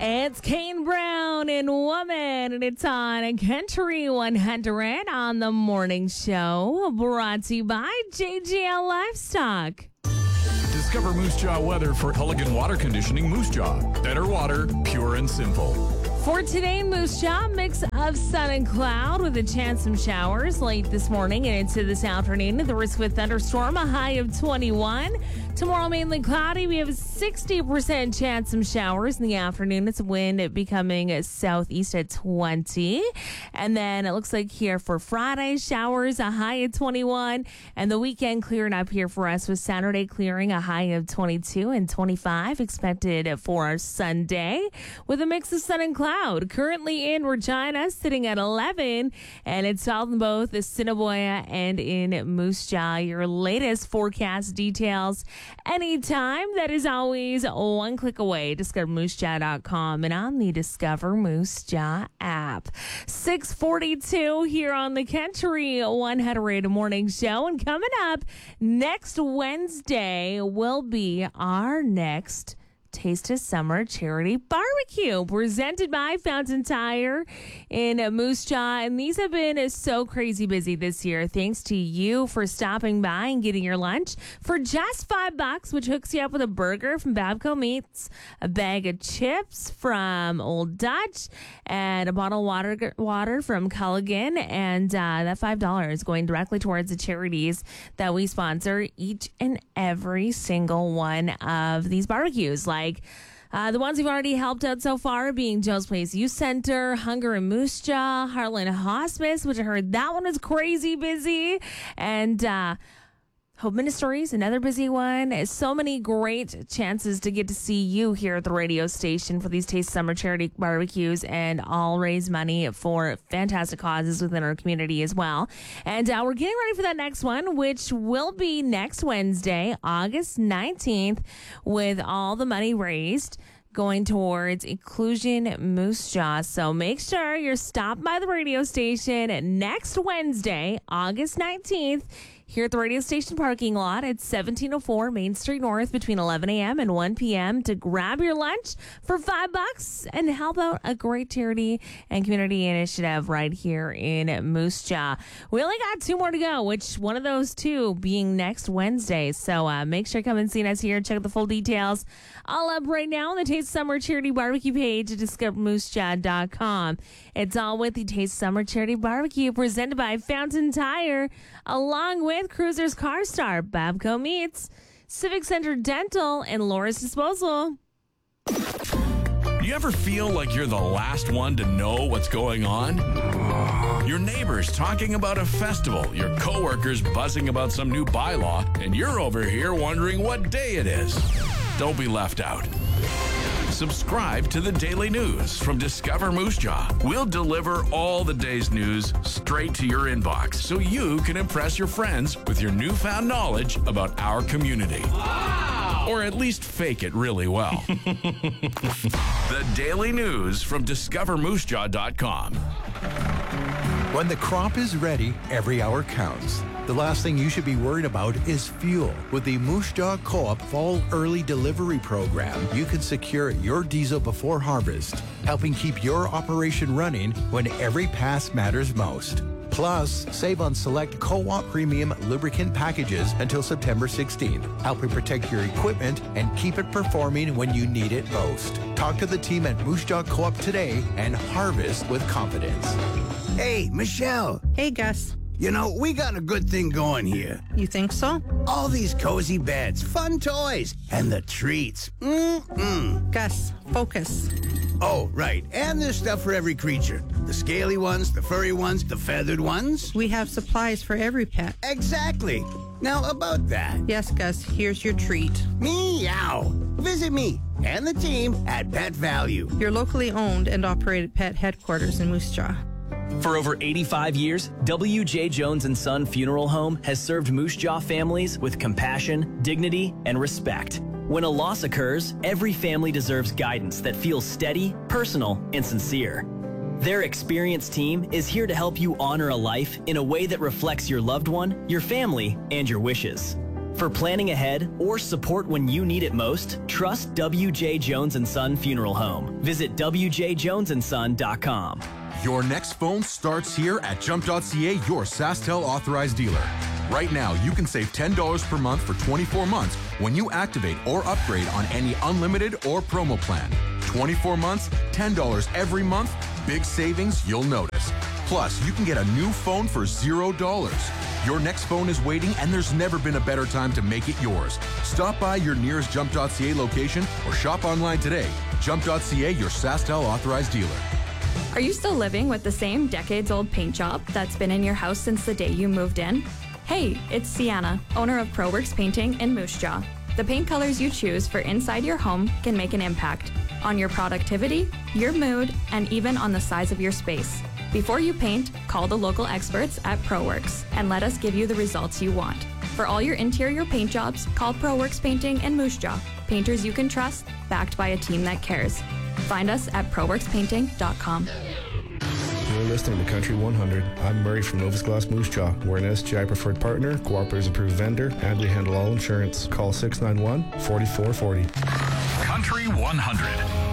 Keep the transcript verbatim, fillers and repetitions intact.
It's Kane Brown and Woman, and it's on Country one hundred on the morning show, brought to you by J G L Livestock. Discover Moose Jaw weather for Culligan Water Conditioning Moose Jaw. Better water, pure and simple. For today in Moose Jaw, mix of sun and cloud with a chance of some showers late this morning and into this afternoon. The risk of a thunderstorm, a high of twenty-one. Tomorrow, mainly cloudy. We have a sixty percent chance of some showers in the afternoon. It's a wind becoming southeast at twenty. And then it looks like here for Friday, showers, a high of twenty-one. And the weekend clearing up here for us with Saturday clearing, a high of twenty-two and twenty-five expected for our Sunday with a mix of sun and cloud. Currently in Regina, sitting at eleven, and it's south in both Assiniboia and in Moose Jaw. Your latest forecast details anytime. That is always one click away. discover moose jaw dot com and on the Discover Moose Jaw app. six forty-two here on the Country one hundred morning show, and coming up next Wednesday will be our next Taste of Summer Charity Barbecue, presented by Fountain Tire in Moose Jaw. And these have been so crazy busy this year. Thanks to you for stopping by and getting your lunch for just five bucks, which hooks you up with a burger from Babco Meats, a bag of chips from Old Dutch, and a bottle of water, water from Culligan. And uh, that five dollars is going directly towards the charities that we sponsor each and every single one of these barbecues. Like Like uh, the ones we've already helped out so far being Joe's Place Youth Center, Hunger in Moose Jaw, Heartland Hospice, which I heard that one is crazy busy, and uh, Hope Ministries, another busy one. So many great chances to get to see you here at the radio station for these Taste Summer Charity Barbecues, and all raise money for fantastic causes within our community as well. And uh, we're getting ready for that next one, which will be next Wednesday, August nineteenth, with all the money raised going towards Inclusion Moose Jaw. So make sure you're stopped by the radio station next Wednesday, August nineteenth, here at the radio station parking lot at seventeen oh four Main Street North between eleven a.m. and one p.m. to grab your lunch for five bucks and help out a great charity and community initiative right here in Moose Jaw. We only got two more to go, which one of those two being next Wednesday. So uh, make sure you come and see us here. Check out the full details all up right now on the Taste Summer Charity Barbecue page at discover moose jaw dot com. It's all with the Taste Summer Charity Barbecue presented by Fountain Tire, along with Cruisers Car Star, Babco Meats, Civic Center Dental, and Laura's Disposal. You ever feel like you're the last one to know what's going on? Your neighbors talking about a festival, your coworkers buzzing about some new bylaw, and you're over here wondering what day it is. Don't be left out. Subscribe to the Daily News from Discover Moose Jaw. We'll deliver all the day's news straight to your inbox so you can impress your friends with your newfound knowledge about our community. Wow! Or at least fake it really well. The Daily News from discover moose jaw dot com. When the crop is ready, every hour counts. The last thing you should be worried about is fuel. With the Moose Jaw Co-op Fall Early Delivery Program, you can secure your diesel before harvest, helping keep your operation running when every pass matters most. Plus, save on select Co-op Premium lubricant packages until September sixteenth, helping protect your equipment and keep it performing when you need it most. Talk to the team at Moose Jaw Co-op today and harvest with confidence. Hey, Michelle. Hey, Gus. You know, we got a good thing going here. You think so? All these cozy beds, fun toys, and the treats. Mm-mm. Gus, focus. Oh, right. And there's stuff for every creature. The scaly ones, the furry ones, the feathered ones. We have supplies for every pet. Exactly. Now, about that. Yes, Gus, here's your treat. Meow. Visit me and the team at Pet Value, Your locally owned and operated pet headquarters in Moose Jaw. For over eighty-five years, W J. Jones and Son Funeral Home has served Moose Jaw families with compassion, dignity, and respect. When a loss occurs, every family deserves guidance that feels steady, personal, and sincere. Their experienced team is here to help you honor a life in a way that reflects your loved one, your family, and your wishes. For planning ahead or support when you need it most, trust W J. Jones and Son Funeral Home. Visit W J jones and son dot com. Your next phone starts here at jump dot c a, your SaskTel authorized dealer. Right now, you can save ten dollars per month for twenty-four months when you activate or upgrade on any unlimited or promo plan. twenty-four months, ten dollars every month, big savings you'll notice. Plus, you can get a new phone for zero dollars. Your next phone is waiting, and there's never been a better time to make it yours. Stop by your nearest jump dot c a location or shop online today. jump dot c a, your SaskTel authorized dealer. Are you still living with the same decades-old paint job that's been in your house since the day you moved in? Hey, it's Sienna, owner of ProWorks Painting in Moose Jaw. The paint colors you choose for inside your home can make an impact on your productivity, your mood, and even on the size of your space. Before you paint, call the local experts at ProWorks and let us give you the results you want. For all your interior paint jobs, call ProWorks Painting in Moose Jaw. Painters you can trust, backed by a team that cares. Find us at pro works painting dot com. You're listening to Country one hundred. I'm Murray from Novus Glass Moose Jaw. We're an S G I preferred partner, Cooperatives approved vendor, and we handle all insurance. Call six nine one, four four four zero. Country one hundred.